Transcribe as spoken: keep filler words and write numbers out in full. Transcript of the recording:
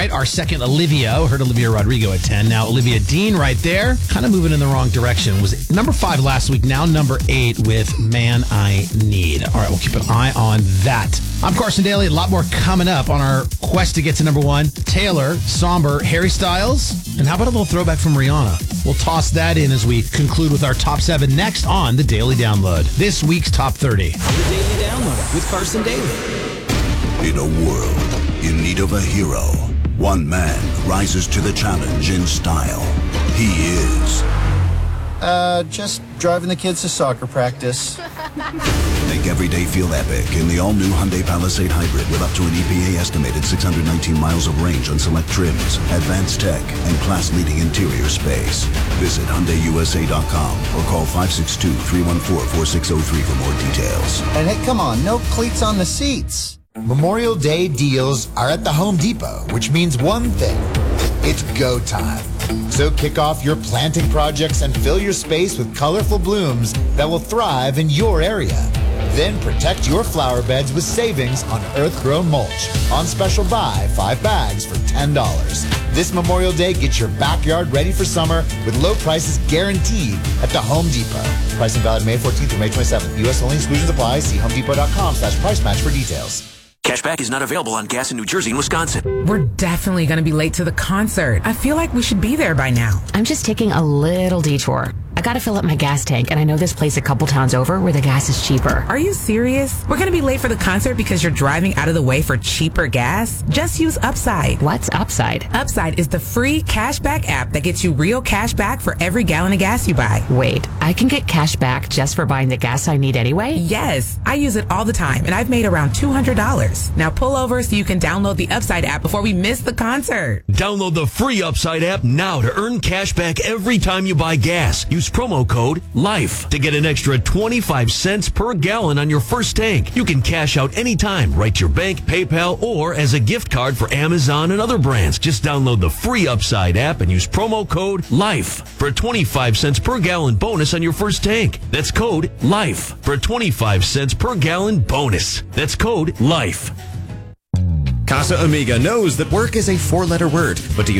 right? Our second Olivia. Heard Olivia Rodrigo at ten. Now Olivia Dean right there. Kind of moving in the wrong direction. Was number five last week. Now number eight with Man I Need. All right, we'll keep an eye on that. I'm Carson Daly. A lot more coming up on our quest to get to number one. Taylor, Somber, Harry Styles. And how about a little throwback from Rihanna? We'll toss that in as we conclude with our top seven next on the Daily Download. This week's top thirty. The Daily Download with Carson Daly. In a world in need of a hero, one man rises to the challenge in style. He is... Uh, just driving the kids to soccer practice. Make every day feel epic in the all-new Hyundai Palisade Hybrid with up to an E P A estimated six hundred nineteen miles of range on select trims, advanced tech, and class-leading interior space. Visit Hyundai U S A dot com or call five six two, three one four, four six zero three for more details. And hey, come on, no cleats on the seats. Memorial Day deals are at the Home Depot, which means one thing. It's go time. So kick off your planting projects and fill your space with colorful blooms that will thrive in your area. Then protect your flower beds with savings on earth-grown mulch. On special buy, five bags for ten dollars. This Memorial Day, get your backyard ready for summer with low prices guaranteed at the Home Depot. Pricing valid May fourteenth through May twenty-seventh. U S only, exclusions apply. See homedepot.com slash price match for details. Cashback is not available on gas in New Jersey and Wisconsin. We're definitely going to be late to the concert. I feel like we should be there by now. I'm just taking a little detour. I gotta fill up my gas tank, and I know this place a couple towns over where the gas is cheaper. Are you serious? We're gonna be late for the concert because you're driving out of the way for cheaper gas? Just use Upside. What's Upside? Upside is the free cashback app that gets you real cash back for every gallon of gas you buy. Wait, I can get cash back just for buying the gas I need anyway? Yes, I use it all the time, and I've made around two hundred dollars. Now pull over so you can download the Upside app before we miss the concert. Download the free Upside app now to earn cash back every time you buy gas. Use promo code LIFE to get an extra twenty-five cents per gallon on your first tank. You can cash out anytime, right to your bank, PayPal, or as a gift card for Amazon and other brands. Just download the free Upside app and use promo code LIFE for a twenty-five cents per gallon bonus on your first tank. That's code LIFE for a twenty-five cents per gallon bonus. That's code LIFE. Casa Amiga knows that work is a four-letter word, but do you